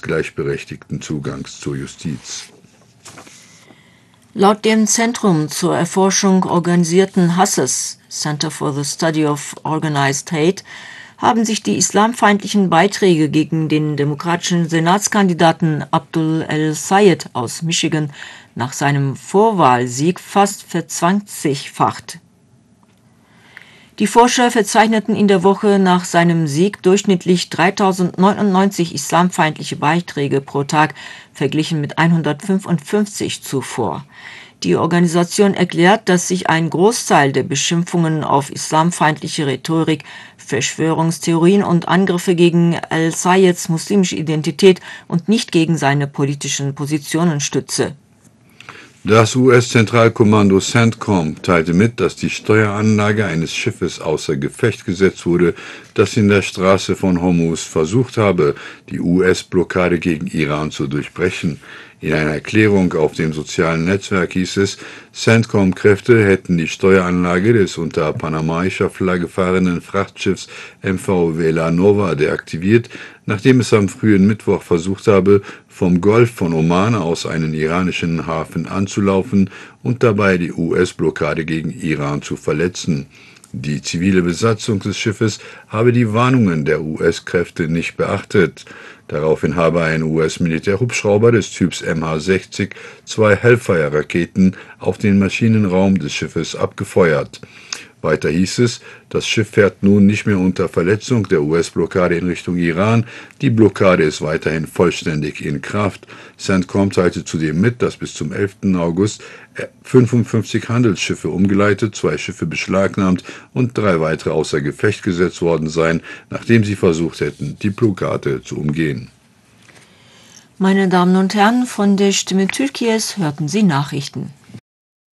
gleichberechtigten Zugangs zur Justiz. Laut dem Zentrum zur Erforschung organisierten Hasses, Center for the Study of Organized Hate, haben sich die islamfeindlichen Beiträge gegen den demokratischen Senatskandidaten Abdul El-Sayed aus Michigan nach seinem Vorwahlsieg fast verzwanzigfacht. Die Forscher verzeichneten in der Woche nach seinem Sieg durchschnittlich 3099 islamfeindliche Beiträge pro Tag, verglichen mit 155 zuvor. Die Organisation erklärt, dass sich ein Großteil der Beschimpfungen auf islamfeindliche Rhetorik, Verschwörungstheorien und Angriffe gegen Al-Sayeds muslimische Identität und nicht gegen seine politischen Positionen stütze. Das US-Zentralkommando CENTCOM teilte mit, dass die Steueranlage eines Schiffes außer Gefecht gesetzt wurde, das in der Straße von Hormuz versucht habe, die US-Blockade gegen Iran zu durchbrechen. In einer Erklärung auf dem sozialen Netzwerk hieß es, CENTCOM-Kräfte hätten die Steueranlage des unter panamaischer Flagge fahrenden Frachtschiffs MV Vela Nova deaktiviert, nachdem es am frühen Mittwoch versucht habe, vom Golf von Oman aus einen iranischen Hafen anzulaufen und dabei die US-Blockade gegen Iran zu verletzen. Die zivile Besatzung des Schiffes habe die Warnungen der US-Kräfte nicht beachtet. Daraufhin habe ein US-Militärhubschrauber des Typs MH-60 zwei Hellfire-Raketen auf den Maschinenraum des Schiffes abgefeuert. Weiter hieß es, das Schiff fährt nun nicht mehr unter Verletzung der US-Blockade in Richtung Iran. Die Blockade ist weiterhin vollständig in Kraft. CENTCOM teilte zudem mit, dass bis zum 11. August 55 Handelsschiffe umgeleitet, 2 Schiffe beschlagnahmt und 3 weitere außer Gefecht gesetzt worden seien, nachdem sie versucht hätten, die Blockade zu umgehen. Meine Damen und Herren, von der Stimme Türkies hörten Sie Nachrichten.